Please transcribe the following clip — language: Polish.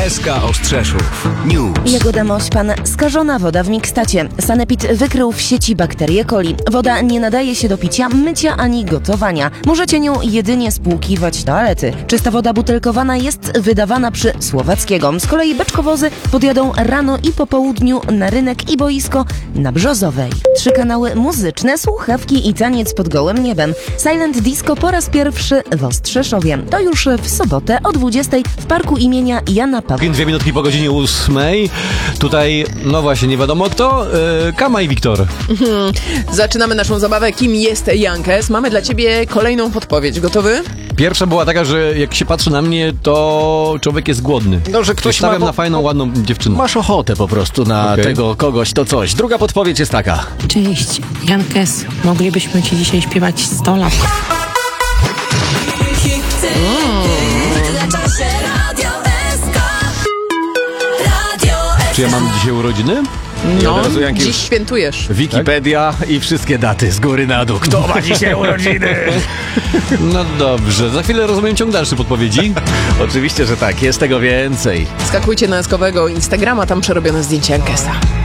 SK Ostrzeszów. News. Jagoda Mośpan. Skażona woda w mikstacie. Sanepid wykrył w sieci bakterię coli. Woda nie nadaje się do picia, mycia ani gotowania. Możecie nią jedynie spłukiwać toalety. Czysta woda butelkowana jest wydawana przy Słowackiego. Z kolei beczkowozy podjadą rano i po południu na rynek i boisko na Brzozowej. 3 kanały muzyczne, słuchawki i taniec pod gołym niebem. Silent Disco po raz pierwszy w Ostrzeszowie. To już w sobotę o 20:00 w parku imienia Jana Pawła. 2 minutki po godzinie 8:00. Tutaj, no właśnie, nie wiadomo kto. Kama i Wiktor. Zaczynamy naszą zabawę. Kim jest Jankes? Mamy dla ciebie kolejną podpowiedź. Gotowy? Pierwsza była taka, że jak się patrzy na mnie, to człowiek jest głodny. No, że ktoś Stawiam na fajną, ładną dziewczynę. Masz ochotę po prostu na tego kogoś, to coś. Druga podpowiedź jest taka. Cześć, Jankes. Moglibyśmy ci dzisiaj śpiewać 100 lat. Czy ja mam dzisiaj urodziny? No, od razu Jankiewicz. dziś świętujesz. Wikipedia i wszystkie daty z góry na dół. Kto ma dzisiaj urodziny? No dobrze, za chwilę rozumiem ciąg dalszy podpowiedzi. Oczywiście, że tak. Jest tego więcej. Skakujcie na eskowego Instagrama, tam przerobione zdjęcie Jankesa.